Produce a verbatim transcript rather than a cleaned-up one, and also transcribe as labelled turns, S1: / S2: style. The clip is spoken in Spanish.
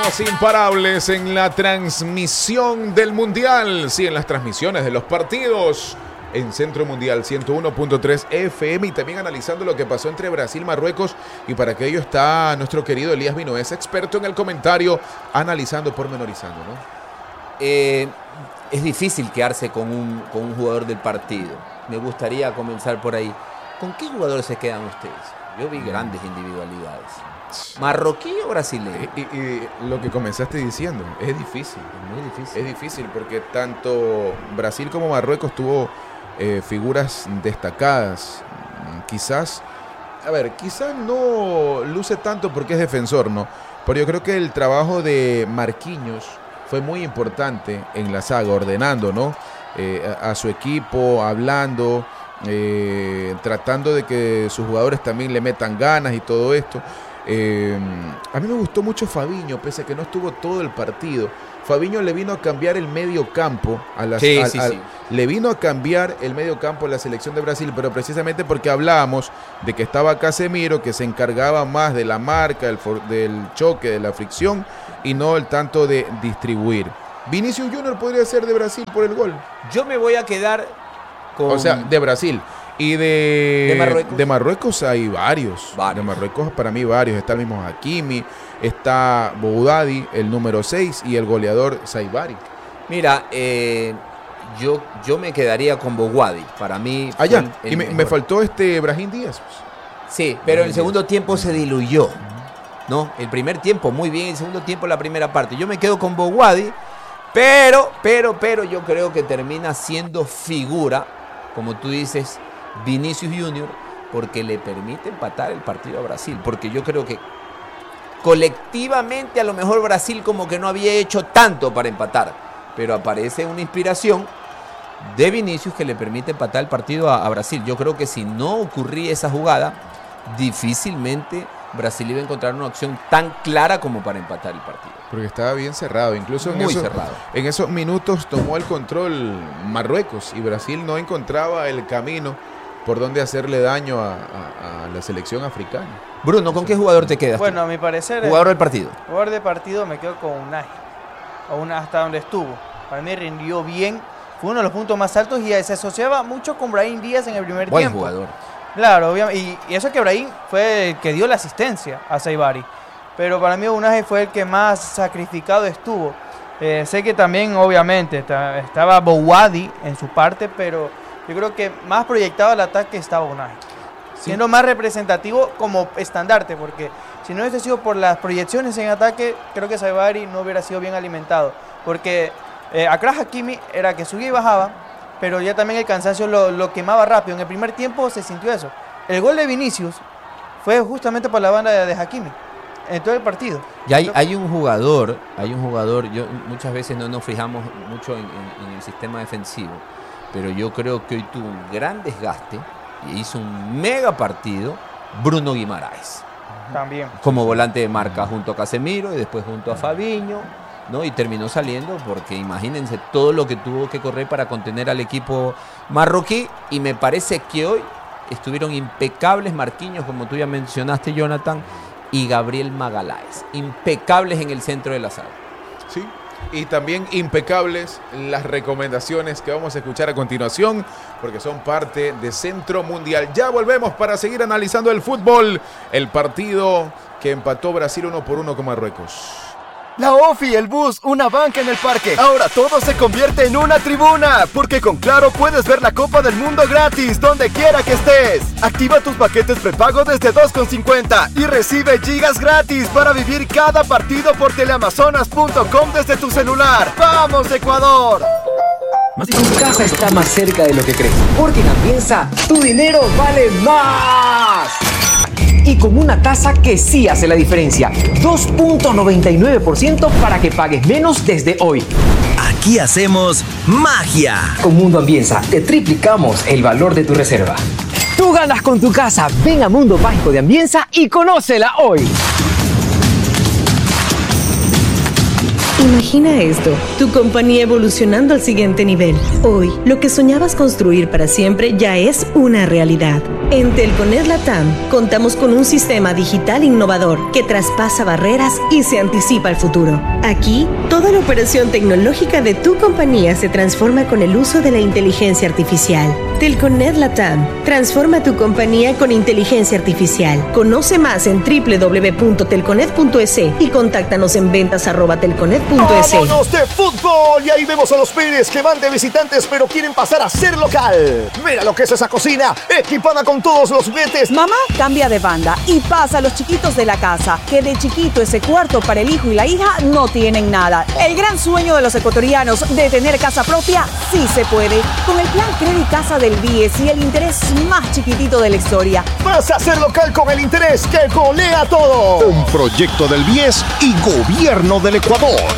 S1: más imparables en la transmisión del Mundial. Sí, en las transmisiones de los partidos en Centro Mundial ciento uno punto tres F M y también analizando lo que pasó entre Brasil y Marruecos. Y para que ello está nuestro querido Elías Vinoes, experto en el comentario, analizando, pormenorizando, ¿no?
S2: Eh, es difícil quedarse con un, con un jugador del partido. Me gustaría comenzar por ahí. ¿Con qué jugadores se quedan ustedes? Yo vi grandes individualidades. ¿Marroquí o brasileño?
S1: Y, y, y lo que comenzaste diciendo, es difícil.
S2: Es muy difícil.
S1: Es difícil porque tanto Brasil como Marruecos tuvo eh, figuras destacadas. Quizás, a ver, quizás no luce tanto porque es defensor, ¿no? Pero yo creo que el trabajo de Marquinhos fue muy importante en la saga, ordenando, ¿no? Eh, a, a su equipo, hablando, eh, tratando de que sus jugadores también le metan ganas y todo esto. Eh, a mí me gustó mucho Fabinho, pese a que no estuvo todo el partido. Fabinho le vino a cambiar el medio campo a la,
S2: sí,
S1: a,
S2: sí,
S1: a,
S2: sí.
S1: le vino a cambiar el medio campo a la selección de Brasil, pero precisamente porque hablábamos de que estaba Casemiro, que se encargaba más de la marca, del, del choque, de la fricción, y no el tanto de distribuir. Vinicius Junior podría ser de Brasil por el gol.
S2: Yo me voy a quedar con...
S1: O sea, de Brasil. Y de,
S2: ¿De Marruecos?
S1: de Marruecos hay varios.
S2: varios.
S1: De Marruecos para mí varios. Está el mismo Hakimi, está Boudadi, el número seis, y el goleador Saibari.
S2: Mira, eh, yo, yo me quedaría con Boudadi. Para mí...
S1: Allá,
S2: el, el
S1: y me, me faltó este Brahim Díaz. Pues.
S2: Sí, pero el segundo tiempo se diluyó. ¿No? El primer tiempo muy bien, el segundo tiempo la primera parte. Yo me quedo con Boudadi, pero, pero, pero yo creo que termina siendo figura, como tú dices, Vinicius Junior, porque le permite empatar el partido a Brasil, porque yo creo que colectivamente a lo mejor Brasil como que no había hecho tanto para empatar, pero aparece una inspiración de Vinicius que le permite empatar el partido a, a Brasil. Yo creo que si no ocurría esa jugada, difícilmente Brasil iba a encontrar una opción tan clara como para empatar el partido.
S1: Porque estaba bien cerrado, incluso en,
S2: Muy
S1: esos,
S2: cerrado.
S1: en esos minutos tomó el control Marruecos y Brasil no encontraba el camino por donde hacerle daño a, a, a la selección africana.
S2: Bruno, ¿con qué jugador te quedas?
S3: Bueno,
S2: tú?
S3: a mi parecer...
S2: Jugador del partido.
S3: Jugador de partido me quedo con Unai. Aún hasta donde estuvo. Para mí rindió bien. Fue uno de los puntos más altos y se asociaba mucho con Brahim Díaz en el primer
S2: Buen
S3: tiempo.
S2: Buen jugador.
S3: Claro, obviamente. Y, y eso que Brahim fue el que dio la asistencia a Saibari. Pero para mí Unai fue el que más sacrificado estuvo. Eh, sé que también, obviamente, está, estaba Boudadi en su parte, pero yo creo que más proyectado al ataque estaba Unai. Sí. Siendo más representativo como estandarte, porque si no hubiese sido por las proyecciones en ataque, creo que Saibari no hubiera sido bien alimentado. Porque eh, Achraf Hakimi era que subía y bajaba, pero ya también el cansancio lo, lo quemaba rápido. En el primer tiempo se sintió eso. El gol de Vinicius fue justamente por la banda de, de Hakimi. En todo el partido.
S2: Y hay, hay un jugador, hay un jugador, yo muchas veces no nos fijamos mucho en, en, en el sistema defensivo, pero yo creo que hoy tuvo un gran desgaste y hizo un mega partido, Bruno Guimaraes.
S3: También.
S2: Como volante de marca junto a Casemiro y después junto a Fabinho, ¿no? Y terminó saliendo porque imagínense todo lo que tuvo que correr para contener al equipo marroquí, y me parece que hoy estuvieron impecables Marquinhos, como tú ya mencionaste, Jonathan, y Gabriel Magaláes, impecables en el centro de la sala.
S1: Sí, y también impecables las recomendaciones que vamos a escuchar a continuación, porque son parte de Centro Mundial. Ya volvemos para seguir analizando el fútbol, el partido que empató Brasil uno por uno con Marruecos.
S4: La Ofi, el bus, una banca en el parque. Ahora todo se convierte en una tribuna, porque con Claro puedes ver la Copa del Mundo gratis donde quiera que estés. Activa tus paquetes prepago desde dos con cincuenta y recibe gigas gratis para vivir cada partido por teleamazonas punto com desde tu celular. ¡Vamos, Ecuador!
S5: Tu casa está más cerca de lo que crees, porque en Ambienza tu dinero vale más. Y con una tasa que sí hace la diferencia, dos punto noventa y nueve por ciento para que pagues menos desde hoy.
S6: Aquí hacemos magia.
S5: Con Mundo Ambienza te triplicamos el valor de tu reserva. Tú ganas con tu casa. Ven a Mundo Mágico de Ambienza y conócela hoy.
S7: Imagina esto. tu compañía evolucionando al siguiente nivel. Hoy, lo que soñabas construir para siempre ya es una realidad. En Telconet Latam contamos con un sistema digital innovador que traspasa barreras y se anticipa al futuro. Aquí, toda la operación tecnológica de tu compañía se transforma con el uso de la inteligencia artificial. Telconet Latam transforma tu compañía con inteligencia artificial. Conoce más en doble u doble u doble u punto telconet punto es y contáctanos en ventas arroba telconet punto es.
S4: ¡Vámonos de fútbol! Y ahí vemos a los Pérez que van de visitantes pero quieren pasar a ser local. Mira lo que es esa cocina, equipada con todos los juguetes.
S8: Mamá cambia de banda y pasa a los chiquitos de la casa, que de chiquito ese cuarto para el hijo y la hija no tienen nada. El gran sueño de los ecuatorianos de tener casa propia sí se puede. Con el plan Credit Casa del B I E S y el interés más chiquitito de la historia.
S4: Pasa a ser local con el interés que golea todo.
S9: Un proyecto del B I E S y Gobierno del Ecuador.